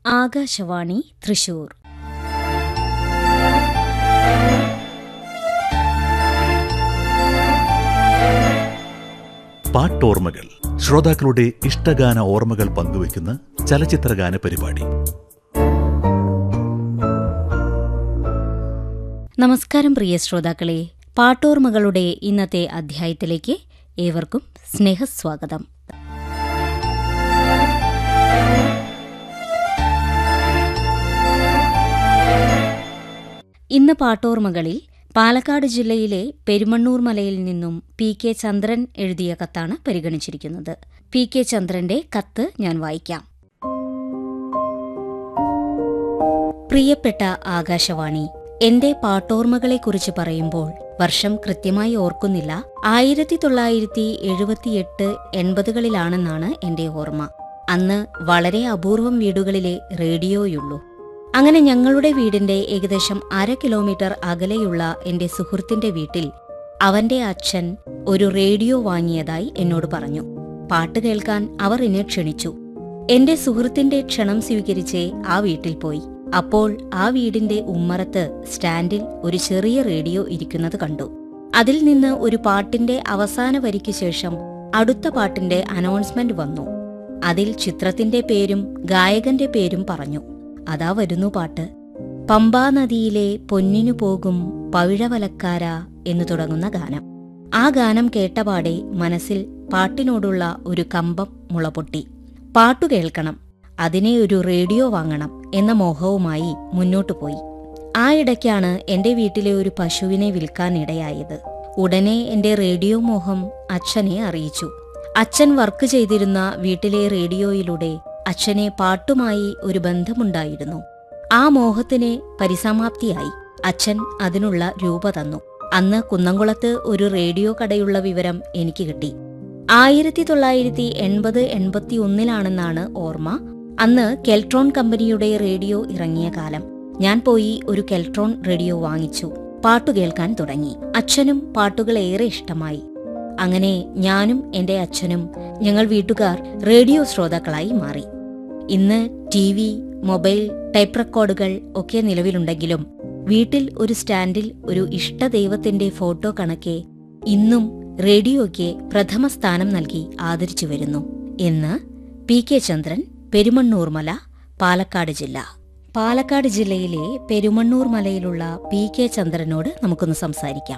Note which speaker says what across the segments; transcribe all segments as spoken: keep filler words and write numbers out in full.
Speaker 1: ആകാശവാണി തൃശൂർ.
Speaker 2: പാട്ടോർമ്മകൾ, ശ്രോതാക്കളുടെ ഇഷ്ടഗാന ഓർമ്മകൾ പങ്കുവയ്ക്കുന്ന ചലച്ചിത്രഗാന പരിപാടി.
Speaker 1: നമസ്കാരം പ്രിയ ശ്രോതാക്കളെ, പാട്ടോർമ്മകളുടെ ഇന്നത്തെ അധ്യായത്തിലേക്ക് ഏവർക്കും സ്നേഹസ്വാഗതം. ഇന്ന് പാട്ടോർമ്മകളിൽ പാലക്കാട് ജില്ലയിലെ പെരുമണ്ണൂർ മലയിൽ നിന്നും പി കെ ചന്ദ്രൻ എഴുതിയ കത്താണ് പരിഗണിച്ചിരിക്കുന്നത്. പി കെ ചന്ദ്രന്റെ കത്ത് ഞാൻ വായിക്കാം. പ്രിയപ്പെട്ട ആകാശവാണി, എന്റെ പാട്ടോർമ്മകളെക്കുറിച്ച് പറയുമ്പോൾ വർഷം കൃത്യമായി ഓർക്കുന്നില്ല. ആയിരത്തി തൊള്ളായിരത്തി എഴുപത്തിയെട്ട് എൺപതുകളിലാണെന്നാണ് എന്റെ ഓർമ്മ. അന്ന് വളരെ അപൂർവം വീടുകളിലെ റേഡിയോയുള്ളൂ. അങ്ങനെ ഞങ്ങളുടെ വീടിന്റെ ഏകദേശം അര കിലോമീറ്റർ അകലെയുള്ള എന്റെ സുഹൃത്തിന്റെ വീട്ടിൽ അവന്റെ അച്ഛൻ ഒരു റേഡിയോ വാങ്ങിയതായി എന്നോട് പറഞ്ഞു. പാട്ട് കേൾക്കാൻ അവർ എന്നെ ക്ഷണിച്ചു. എന്റെ സുഹൃത്തിന്റെ ക്ഷണം സ്വീകരിച്ചേ ആ വീട്ടിൽ പോയി. അപ്പോൾ ആ വീടിന്റെ ഉമ്മറത്ത് സ്റ്റാൻഡിൽ ഒരു ചെറിയ റേഡിയോ ഇരിക്കുന്നത് കണ്ടു. അതിൽ നിന്ന് ഒരു പാട്ടിന്റെ അവസാന വരിക്ക് ശേഷം അടുത്ത പാട്ടിന്റെ അനൗൺസ്മെന്റ് വന്നു. അതിൽ ചിത്രത്തിന്റെ പേരും ഗായകന്റെ പേരും പറഞ്ഞു. അതാ വരുന്നു പാട്ട്. പമ്പാ നദിയിലെ പൊന്നിനു പോകും പവിഴവലക്കാര എന്നു തുടങ്ങുന്ന ഗാനം. ആ ഗാനം കേട്ടപാടെ മനസ്സിൽ പാട്ടിനോടുള്ള ഒരു കമ്പം മുളപൊട്ടി. പാട്ടു കേൾക്കണം, അതിനെ ഒരു റേഡിയോ വാങ്ങണം എന്ന മോഹവുമായി മുന്നോട്ടുപോയി. ആ ഇടയ്ക്കാണ് എന്റെ വീട്ടിലെ ഒരു പശുവിനെ വിൽക്കാനിടയായത്. ഉടനെ എന്റെ റേഡിയോ മോഹം അച്ഛനെ അറിയിച്ചു. അച്ഛൻ വർക്ക് ചെയ്തിരുന്ന വീട്ടിലെ റേഡിയോയിലൂടെ അച്ഛനെ പാട്ടുമായി ഒരു ബന്ധമുണ്ടായിരുന്നു. ആ മോഹത്തിന് പരിസമാപ്തിയായി. അച്ഛൻ അതിനുള്ള രൂപ തന്നു. അന്ന് കുന്നംകുളത്ത് ഒരു റേഡിയോ കടയുള്ള വിവരം എനിക്ക് കിട്ടി. ആയിരത്തി തൊള്ളായിരത്തി എൺപത് എൺപത്തി ഒന്നിലാണെന്നാണ് ഓർമ്മ. അന്ന് കെൽട്രോൺ കമ്പനിയുടെ റേഡിയോ ഇറങ്ങിയ കാലം. ഞാൻ പോയി ഒരു കെൽട്രോൺ റേഡിയോ വാങ്ങിച്ചു. പാട്ടു കേൾക്കാൻ തുടങ്ങി. അച്ഛനും പാട്ടുകൾ ഏറെ ഇഷ്ടമായി. അങ്ങനെ ഞാനും എന്റെ അച്ഛനും ഞങ്ങൾ വീട്ടുകാർ റേഡിയോ ശ്രോതാക്കളായി മാറി. ഇന്ന് ടി വി, മൊബൈൽ, ടൈപ്പ് റെക്കോർഡുകൾ ഒക്കെ നിലവിലുണ്ടെങ്കിലും വീട്ടിൽ ഒരു സ്റ്റാൻഡിൽ ഒരു ഇഷ്ടദൈവത്തിന്റെ ഫോട്ടോ കണക്കെ ഇന്നും റേഡിയോയ്ക്ക് പ്രഥമ സ്ഥാനം നൽകി ആദരിച്ചു വരുന്നു എന്ന് പി കെ ചന്ദ്രൻ, പെരുമണ്ണൂർ മല, പാലക്കാട് ജില്ല. പാലക്കാട് ജില്ലയിലെ പെരുമണ്ണൂർ മലയിലുള്ള പി കെ ചന്ദ്രനോട് നമുക്കൊന്ന് സംസാരിക്കാം.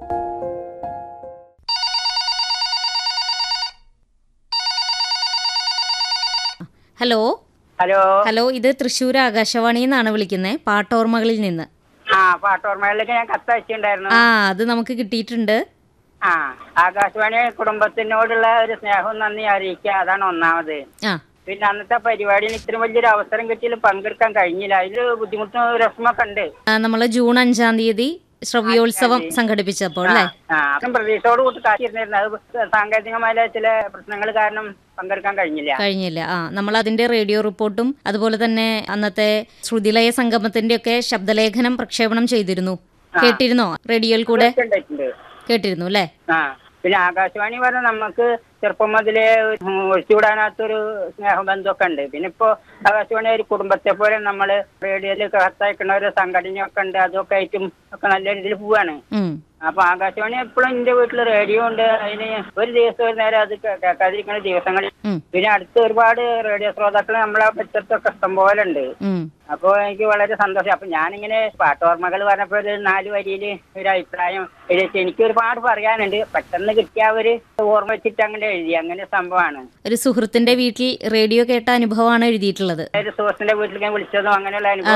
Speaker 1: ഹലോ
Speaker 3: ഹലോ
Speaker 1: ഹലോ ഇത് തൃശ്ശൂർ ആകാശവാണിയിൽ നിന്നാണ് വിളിക്കുന്നത്, പാട്ടോർമ്മകളിൽ നിന്ന്.
Speaker 3: ആ പാട്ടോർമ്മകളിലേക്ക് ഞാൻ കത്തയച്ചിട്ടുണ്ടായിരുന്നു.
Speaker 1: ആ അത് നമുക്ക് കിട്ടിയിട്ടുണ്ട്.
Speaker 3: ആ ആകാശവാണി കുടുംബത്തിനോടുള്ള ഒരു സ്നേഹവും നന്ദി അറിയിക്കുക, അതാണ് ഒന്നാമത്.
Speaker 1: ആ
Speaker 3: പിന്നെ അന്നത്തെ പരിപാടിയിൽ ഇത്രയും വലിയൊരു അവസരം കിട്ടിയാൽ പങ്കെടുക്കാൻ കഴിഞ്ഞില്ല. അതില് ബുദ്ധിമുട്ടും വിഷമൊക്കെ ഉണ്ട്.
Speaker 1: നമ്മള് ജൂൺ അഞ്ചാം തീയതി ശ്രവ്യോത്സവം സംഘടിപ്പിച്ചപ്പോൾ അല്ലേ?
Speaker 3: ആ അതും പ്രതീക്ഷയോട് കൂട്ടി കാത്തിരുന്നിരുന്നു. അത് സാങ്കേതികമായ ചില പ്രശ്നങ്ങൾ കാരണം പങ്കെടുക്കാൻ കഴിഞ്ഞില്ല
Speaker 1: കഴിഞ്ഞില്ല ആ നമ്മൾ അതിന്റെ റേഡിയോ റിപ്പോർട്ടും അതുപോലെ തന്നെ അന്നത്തെ ശ്രുതിലയ സംഗമത്തിന്റെ ഒക്കെ ശബ്ദലേഖനം പ്രക്ഷേപണം ചെയ്തിരുന്നു. കേട്ടിരുന്നോ? റേഡിയോയിൽ കൂടെ കേട്ടിരുന്നു അല്ലേ?
Speaker 3: ആ പിന്നെ ആകാശവാണി പറഞ്ഞാൽ നമുക്ക് ചെറുപ്പം മുതലേ ഒഴിച്ചുകൂടാനാത്തൊരു സ്നേഹബന്ധമൊക്കെ ഉണ്ട്. പിന്നെ ഇപ്പോ ആകാശവാണി ഒരു കുടുംബത്തെ പോലെ നമ്മള് റേഡിയോയിൽ കത്തയക്കുന്ന ഒരു സംഘടനയൊക്കെ ഉണ്ട്. അതൊക്കെ ആയിട്ടും ഒക്കെ നല്ല രീതിയിൽ പോവാണ്. അപ്പൊ ആകാശവാണി എപ്പോഴും എന്റെ വീട്ടിൽ റേഡിയോ ഉണ്ട്. അതിന് ഒരു ദിവസം ഒരു നേരം അത് കേൾക്കാതിരിക്കുന്ന ദിവസങ്ങളിൽ. പിന്നെ അടുത്ത് ഒരുപാട് റേഡിയോ ശ്രോതാക്കൾ നമ്മളെ പരിസരത്തൊക്കെ ഇഷ്ടം പോലെ ഉണ്ട്. അപ്പൊ എനിക്ക് വളരെ സന്തോഷം. അപ്പൊ ഞാനിങ്ങനെ പാട്ടോർമ്മകൾ പറഞ്ഞപ്പോ ഒരു നാല് വരിയില് ഒരു അഭിപ്രായം എഴുതി. എനിക്ക് ഒരുപാട് പറയാനുണ്ട്. പെട്ടെന്ന് കിട്ടിയ ഒരു ഓർമ്മ വെച്ചിട്ട് അങ്ങനെ എഴുതി. അങ്ങനെ സംഭവമാണ്.
Speaker 1: ഒരു സുഹൃത്തിന്റെ വീട്ടിൽ റേഡിയോ കേട്ട അനുഭവമാണ് എഴുതിയിട്ടുള്ളത്.
Speaker 3: ഒരു സുഹൃത്തിന്റെ വീട്ടിലേക്ക് വിളിച്ചതും അങ്ങനെയുള്ള അനുഭവം